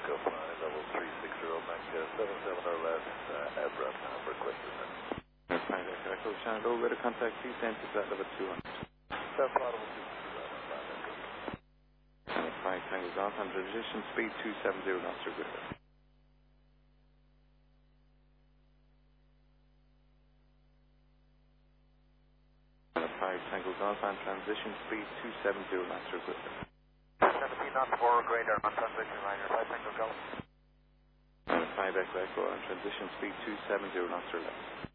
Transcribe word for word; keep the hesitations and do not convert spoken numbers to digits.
Echo five, level three six zero, Mac uh, seven seven or less, uh, aircraft now for requested. five Echo Echo, Channel Low, radar contact, please enter flight level two hundred. That's level two hundred. Channel five Tango Golf and transition speed two seven zero knots or greater. Channel five Tango Golf and transition speed two seven zero knots or greater. seventeen knots four or greater on transition liner, five Tango Golf. Channel five Echo Echo and transition speed two seven zero knots or less.